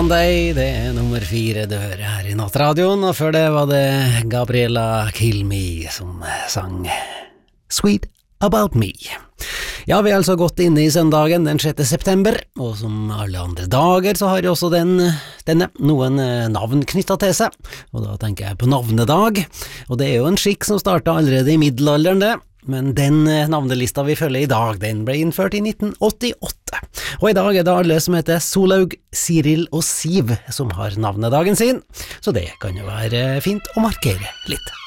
Sunday, det nummer 4 du hører her i Nattradioen, og før det var det Gabriella Kill Me som sang Sweet About Me. Ja, vi har altså gått inn i søndagen den 6. september, og som alle andre dager så har jo også denne noen navn knyttet til seg, og da tenker jeg på navnedag, og det er jo en skikk som startet allerede i middelalderen det, men den navnelista vi følger i dag, den ble innført i 1988. Og i dag er det alle som heter Solaug, Siril og Siv som har navnedagen sin, så det kan jo være fint å markere litt.